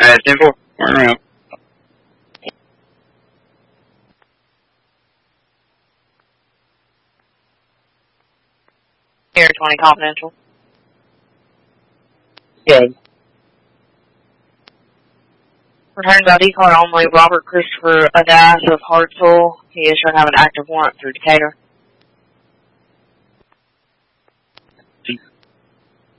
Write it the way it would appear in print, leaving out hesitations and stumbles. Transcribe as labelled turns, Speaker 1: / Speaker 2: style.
Speaker 1: 10-4. We're out.
Speaker 2: Air 20 confidential.
Speaker 1: Good.
Speaker 2: Returns ID card only. Robert Christopher Adass of Hartsville. He is shown to have an active warrant through Decatur.